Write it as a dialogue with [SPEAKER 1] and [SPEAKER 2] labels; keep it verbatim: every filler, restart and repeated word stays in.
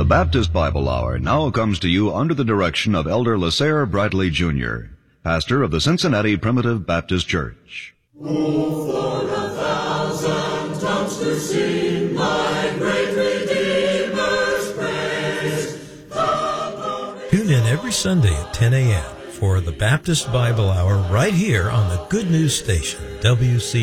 [SPEAKER 1] Baptist Bible Hour now comes to you under the direction of Elder Lasser Bradley Junior, pastor of the Cincinnati Primitive Baptist Church.
[SPEAKER 2] Oh, for a thousand tongues to sing my great Redeemer's praise.
[SPEAKER 3] Tune in every Sunday at ten a.m. for the Baptist Bible Hour right here on the Good News Station, W C